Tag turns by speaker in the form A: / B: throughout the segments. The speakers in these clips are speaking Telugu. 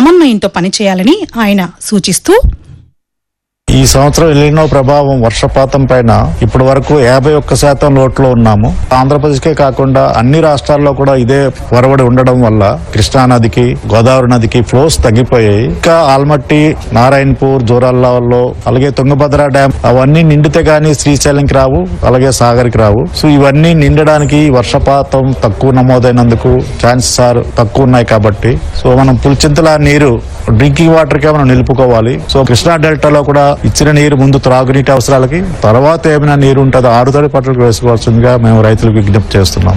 A: సమన్వయంతో పనిచేయాలని ఆయన సూచిస్తూ
B: ఈ సంవత్సరం ఎలినో ప్రభావం వర్షపాతం పైన ఇప్పటి వరకు 51% లోట్లో ఉన్నాము. ఆంధ్రప్రదేశ్కే కాకుండా అన్ని రాష్ట్రాల్లో కూడా ఇదే వరవడి ఉండడం వల్ల కృష్ణా నదికి, గోదావరి నదికి ఫ్లోస్ తగ్గిపోయాయి. ఇంకా ఆల్మట్టి, నారాయణపూర్, జోరాల్లో, అలాగే తుంగభద్ర డ్యామ్ అవన్నీ నిండితే గానీ శ్రీశైలంకి రావు, అలాగే సాగర్కి రావు. సో ఇవన్నీ నిండడానికి వర్షపాతం తక్కువ నమోదైనందుకు ఛాన్సెస్ తక్కువ ఉన్నాయి. కాబట్టి సో మనం పులిచింతల నీరు డ్రింకింగ్ వాటర్ కే మనం నిలుపుకోవాలి. సో కృష్ణా డెల్టాలో కూడా ఇచ్చిన నీరు ముందు త్రాగునీటి అవసరాలకి, తర్వాత ఏమైనా నీరు ఉంటుందో ఆరుతడి పంటలకు వేసుకోవాల్సిందిగా మేము రైతులకు విజ్ఞప్తి చేస్తున్నాం.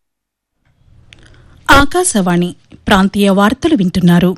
A: ఆకాశవాణి ప్రాంతీయ వార్తలు వింటున్నారు.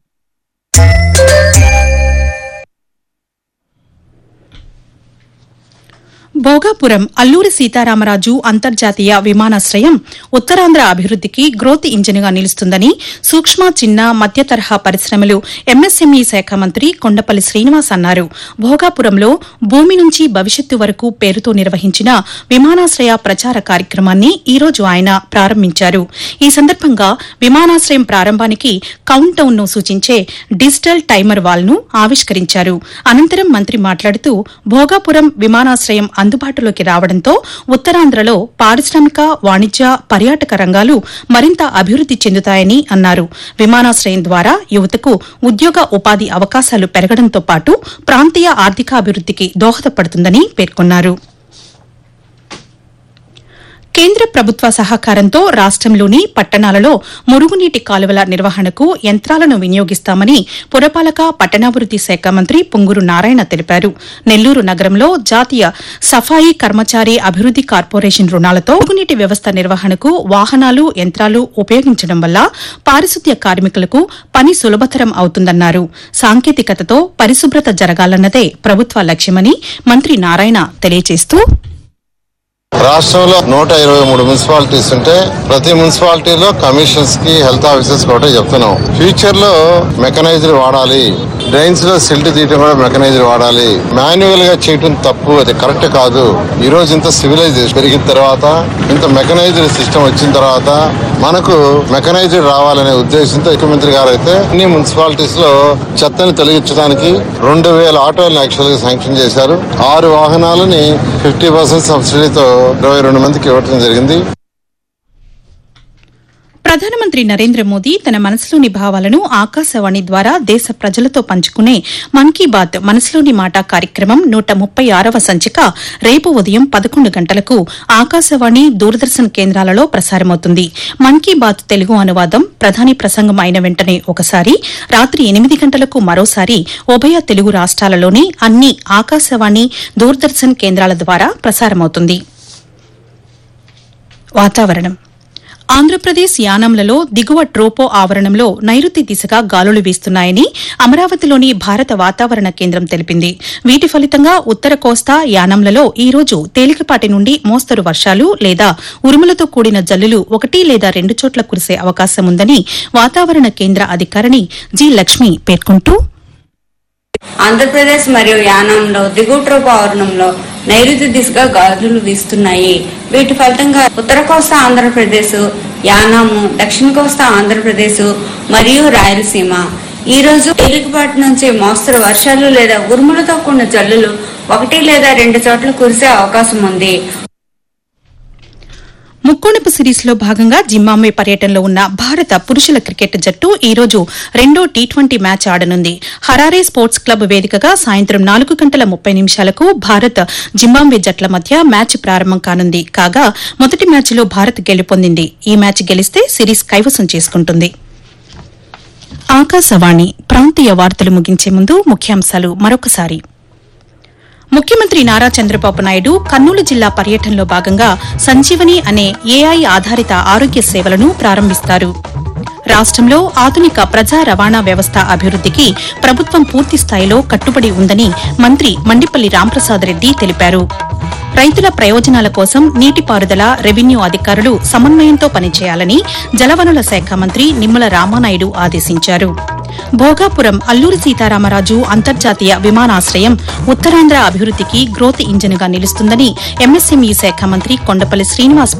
A: భోగాపురం అల్లూరి సీతారామరాజు అంతర్జాతీయ విమానాశ్రయం ఉత్తరాంధ్ర అభివృద్దికి గ్రోత్ ఇంజిన్గా నిలుస్తుందని సూక్ష్మ, చిన్న, మధ్య తరహా పరిశ్రమలు ఎంఎస్ఎంఈ శాఖ మంత్రి కొండపల్లి శ్రీనివాస్ అన్నారు. భోగాపురంలో భూమి నుంచి భవిష్యత్తు వరకు పేరుతో నిర్వహించిన విమానాశ్రయ ప్రచార కార్యక్రమాన్ని ఈ రోజు ఆయన ప్రారంభించారు. ఈ సందర్భంగా విమానాశ్రయం ప్రారంభానికి కౌంట్ డౌన్ ను సూచించే డిజిటల్ టైమర్ వాల్ ను ఆవిష్కరించారు. అనంతరం మంత్రి మాట్లాడుతూ భోగాపురం విమానాశ్రయం అందుబాటులోకి రావడంతో ఉత్తరాంధ్రలో పారిశ్రామిక, వాణిజ్య, పర్యాటక రంగాలు మరింత అభివృద్ది చెందుతాయని అన్నారు. విమానాశ్రయం ద్వారా యువతకు ఉద్యోగ, ఉపాధి అవకాశాలు పెరగడంతో పాటు ప్రాంతీయ ఆర్థికాభివృద్దికి దోహదపడుతుందని పేర్కొన్నారు. కేంద్ర ప్రభుత్వ సహకారంతో రాష్టంలోని పట్టణాలలో మురుగునీటి కాలువల నిర్వహణకు యంత్రాలను వినియోగిస్తామని పురపాలక, పట్టణాభివృద్ది శాఖ మంత్రి పొంగూరు నారాయణ తెలిపారు. నెల్లూరు నగరంలో జాతీయ సఫాయి కర్మచారి అభివృద్ది కార్పొరేషన్ రుణాలతో మురుగునీటి వ్యవస్థ నిర్వహణకు వాహనాలు, యంత్రాలు ఉపయోగించడం వల్ల పారిశుద్ధ్య కార్మికులకు పని సులభతరం అవుతుందన్నారు. సాంకేతికతతో పరిశుభ్రత జరగాలన్నదే ప్రభుత్వ లక్ష్యమని మంత్రి నారాయణ తెలియజేస్తూ
C: రాష్ట్రంలో 123 మున్సిపాలిటీస్ ఉంటే ప్రతి మున్సిపాలిటీలో కమిషన్స్ కి, హెల్త్ ఆఫీసర్స్ ఒకటే చెప్తున్నాం. ఫ్యూచర్ లో మెకనైజ్డ్ వాడాలి. డ్రైన్స్ లో సిల్ట్ తీయడం కూడా మెకనైజ్డ్ వాడాలి. మాన్యువల్ గా చేయడం తప్పు, అది కరెక్ట్ కాదు. ఈ రోజు ఇంత సివిలైజేషన్ పెరిగిన తర్వాత, ఇంత మెకనైజ్డ్ సిస్టమ్ వచ్చిన తర్వాత మనకు మెకనైజ్డ్ రావాలనే ఉద్దేశంతో ముఖ్యమంత్రి గారు అయితే అన్ని మున్సిపాలిటీస్ లో చెత్తని తొలగించడానికి 2000 ఆటోలను యాక్చువల్ గా శాంక్షన్ చేశారు. 6 వాహనాలని 50% సబ్సిడీతో 22 మందికి ఇవ్వడం జరిగింది.
A: ప్రధానమంత్రి నరేంద్ర మోదీ తన మనసులోని భావాలను ఆకాశవాణి ద్వారా దేశ ప్రజలతో పంచుకునే మన్ కీ బాత్ మనసులోని మాట కార్యక్రమం 136వ సంచిక రేపు ఉదయం 11 గంటలకు ఆకాశవాణి, దూరదర్శన్ కేంద్రాలలో ప్రసారమవుతుంది. మన్ కీ బాత్ తెలుగు అనువాదం ప్రధాని ప్రసంగం అయిన వెంటనే ఒకసారి, రాత్రి 8 గంటలకు మరోసారి ఉభయ తెలుగు రాష్ట్రాలలోని అన్ని ఆకాశవాణి, దూరదర్శన్ కేంద్రాల ద్వారా ప్రసారమవుతుంది. వాతావరణం. ఆంధ్రప్రదేశ్ యానాంలలో దిగువ ట్రోపో ఆవరణంలో నైరుతి దిశగా గాలులు వీస్తున్నాయని అమరావతిలోని భారత వాతావరణ కేంద్రం తెలిపింది. వీటి ఫలితంగా ఉత్తర కోస్తా, యానాంలలో ఈ రోజు తేలికపాటి నుండి మోస్తరు వర్షాలు లేదా ఉరుములతో కూడిన జల్లులు 1 లేదా 2 చోట్ల కురిసే అవకాశం ఉందని వాతావరణ కేంద్ర అధికారిణి జి లక్ష్మి పేర్కొంటూ
D: ఆంధ్రప్రదేశ్ మరియు యానాంలో దిగువ ట్రోపో ఆవరణంలో నైరుతి దిశగా గాలులు వీస్తున్నాయి. వీటి ఫలితంగా ఉత్తర కోస్తా ఆంధ్రప్రదేశ్, యానాము, దక్షిణ కోస్తా ఆంధ్రప్రదేశ్ మరియు రాయలసీమ ఈ రోజు తేలికపాటి నుంచి మోస్తరు వర్షాలు లేదా ఉరుములతో కూడిన జల్లులు 1 లేదా 2 చోట్ల కురిసే అవకాశం ఉంది.
A: ముక్కోణపు సిరీస్లో భాగంగా జింబాబ్వే పర్యటనలో ఉన్న భారత పురుషుల క్రికెట్ జట్టు ఈ రోజు 2వ T20 match ఆడనుంది. Harare sports club వేదికగా సాయంత్రం 4:30 భారత్, జింబాబ్వే జట్ల మధ్య మ్యాచ్ ప్రారంభం కానుంది. కాగా మొదటి మ్యాచ్లో భారత్ గెలుపొందింది. ఈ మ్యాచ్ గెలిస్తే సిరీస్ కైవసం చేసుకుంటుంది. ఆకాశవాణి ప్రాంతీయ వార్తలు ముగించే ముందు ముఖ్యాంశాలు మరొకసారి. ముఖ్యమంత్రి నారా చంద్రబాబు నాయుడు కర్నూలు జిల్లా పర్యటనలో భాగంగా సంజీవని అనే ఏఐ ఆధారిత ఆరోగ్య సేవలను ప్రారంభిస్తారు. రాష్టంలో ఆధునిక ప్రజా రవాణా వ్యవస్థ అభివృద్దికి ప్రభుత్వం పూర్తి స్థాయిలో కట్టుబడి ఉందని మంత్రి మండిపల్లి రాంప్రసాద్ రెడ్డి తెలిపారు. రైతుల ప్రయోజనాల కోసం నీటిపారుదల, రెవెన్యూ అధికారులు సమన్వయంతో పనిచేయాలని జలవనరుల శాఖ మంత్రి నిమ్మల రామానాయుడు ఆదేశించారు. భోగాపురం అల్లూరి సీతారామరాజు అంతర్జాతీయ విమానాశ్రయం ఉత్తరాంధ్ర అభివృద్దికి గ్రోత్ ఇంజిన్గా నిలుస్తుందని ఎంఎస్ఎంఈ శాఖ మంత్రి కొండపల్లి శ్రీనివాస్